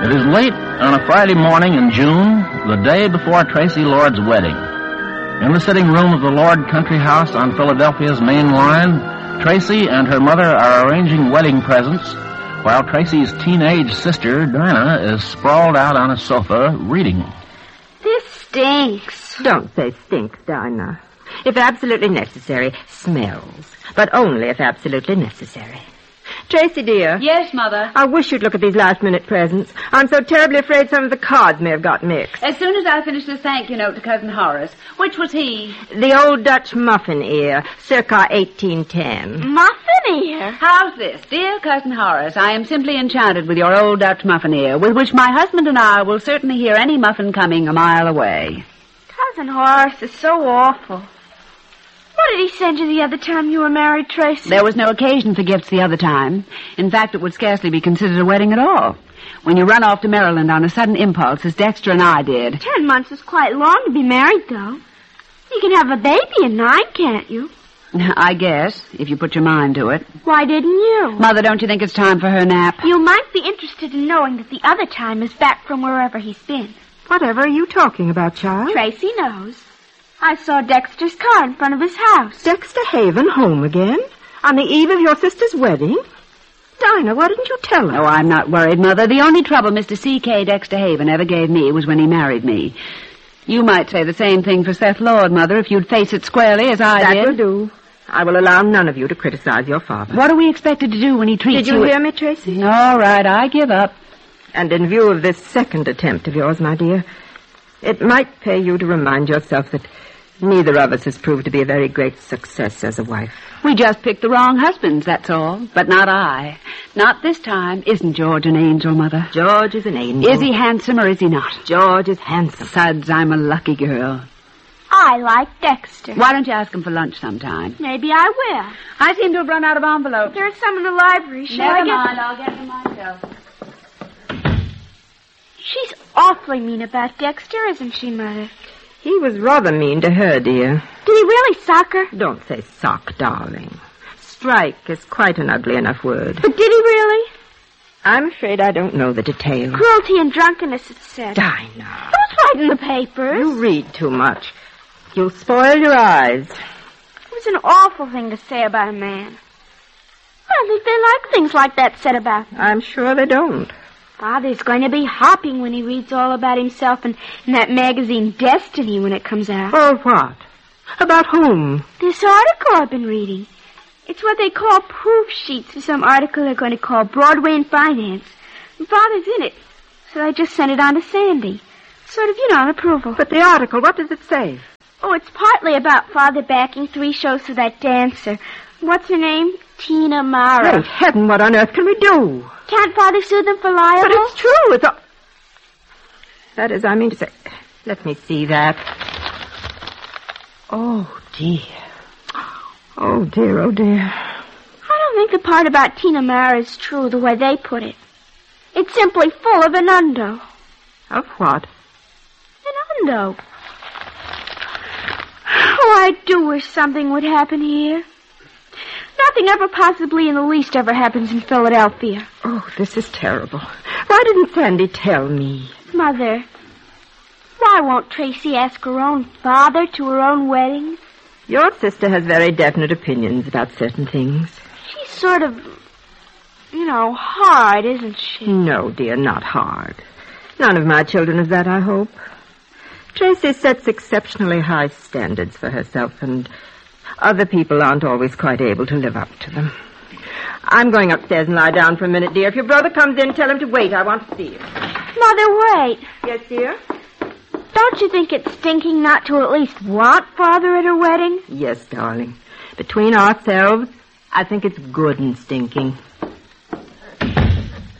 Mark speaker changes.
Speaker 1: It is late on a Friday morning in June, the day before Tracy Lord's wedding. In the sitting room of the Lord Country House on Philadelphia's main line, Tracy and her mother are arranging wedding presents, while Tracy's teenage sister, Dinah, is sprawled out on a sofa reading.
Speaker 2: This stinks.
Speaker 3: Don't say stinks, Dinah. If absolutely necessary, smells. But only if absolutely necessary. Tracy, dear.
Speaker 2: Yes, Mother?
Speaker 3: I wish you'd look at these last-minute presents. I'm so terribly afraid some of the cards may have got mixed.
Speaker 2: As soon as I finish the thank you note to Cousin Horace. Which was he?
Speaker 3: The old Dutch muffin ear, circa 1810.
Speaker 2: Muffin ear? How's this? Dear Cousin Horace, I am simply enchanted with your old Dutch muffin ear, with which my husband and I will certainly hear any muffin coming a mile away.
Speaker 4: Cousin Horace is so awful. What did he send you the other time you were married, Tracy?
Speaker 2: There was no occasion for gifts the other time. In fact, it would scarcely be considered a wedding at all. When you run off to Maryland on a sudden impulse, as Dexter and I did.
Speaker 4: 10 months is quite long to be married, though. You can have a baby in 9, can't you?
Speaker 2: I guess, if you put your mind to it.
Speaker 4: Why didn't you?
Speaker 2: Mother, don't you think it's time for her nap?
Speaker 4: You might be interested in knowing that the other time is back from wherever he's been.
Speaker 3: Whatever are you talking about, child?
Speaker 4: Tracy knows. I saw Dexter's car in front of his house.
Speaker 3: Dexter Haven home again? On the eve of your sister's wedding? Dinah, why didn't you tell her?
Speaker 2: Oh, I'm not worried, Mother. The only trouble Mr. C.K. Dexter Haven ever gave me was when he married me. You might say the same thing for Seth Lord, Mother, if you'd face it squarely as I did.
Speaker 3: That will do. I will allow none of you to criticize your father.
Speaker 2: What are we expected to do when he treats you...
Speaker 3: Did you hear me, Tracy?
Speaker 2: All right, I give up.
Speaker 3: And in view of this second attempt of yours, my dear, it might pay you to remind yourself that neither of us has proved to be a very great success as a wife.
Speaker 2: We just picked the wrong husbands, that's all. But not I. Not this time. Isn't George an angel, Mother?
Speaker 3: George is an angel.
Speaker 2: Is he handsome or is he not?
Speaker 3: George is handsome.
Speaker 2: Suds, I'm a lucky girl.
Speaker 4: I like Dexter.
Speaker 2: Why don't you ask him for lunch sometime?
Speaker 4: Maybe I will.
Speaker 2: I seem to have run out of envelopes.
Speaker 4: There's some in the library.
Speaker 2: Never mind, I'll get them myself.
Speaker 4: She's awfully mean about Dexter, isn't she, Mother?
Speaker 3: He was rather mean to her, dear.
Speaker 4: Did he really sock her?
Speaker 3: Don't say sock, darling. Strike is quite an ugly enough word.
Speaker 4: But did he really?
Speaker 3: I'm afraid I don't know the details.
Speaker 4: Cruelty and drunkenness, it said.
Speaker 3: Dinah.
Speaker 4: Who's writing the papers?
Speaker 3: You read too much. You'll spoil your eyes.
Speaker 4: It was an awful thing to say about a man. I don't think they like things like that said about them.
Speaker 3: I'm sure they don't.
Speaker 4: Father's going to be hopping when he reads all about himself in that magazine Destiny when it comes out.
Speaker 3: Oh, what? About whom?
Speaker 4: This article I've been reading. It's what they call proof sheets for some article they're going to call Broadway and Finance. And Father's in it, so I just sent it on to Sandy. Sort of, an approval.
Speaker 3: But the article, what does it say?
Speaker 4: Oh, it's partly about Father backing 3 shows for that dancer. What's her name? Tina Mara.
Speaker 3: Great heaven, what on earth can we do?
Speaker 4: Can't Father sue them for libel?
Speaker 3: But it's true. It's all... That is, I mean to say... Let me see that. Oh, dear. Oh, dear, oh, dear.
Speaker 4: I don't think the part about Tina Mara is true the way they put it. It's simply full of innuendo.
Speaker 3: Of what?
Speaker 4: Innuendo. Oh, I do wish something would happen here. Nothing ever possibly in the least ever happens in Philadelphia.
Speaker 3: Oh, this is terrible. Why didn't Sandy tell me?
Speaker 4: Mother, why won't Tracy ask her own father to her own wedding?
Speaker 3: Your sister has very definite opinions about certain things.
Speaker 4: She's sort of, hard, isn't she?
Speaker 3: No, dear, not hard. None of my children is that, I hope. Tracy sets exceptionally high standards for herself, and other people aren't always quite able to live up to them. I'm going upstairs and lie down for a minute, dear. If your brother comes in, tell him to wait. I want to see you.
Speaker 4: Mother, wait.
Speaker 3: Yes, dear?
Speaker 4: Don't you think it's stinking not to at least want Father at her wedding?
Speaker 3: Yes, darling. Between ourselves, I think it's good and stinking.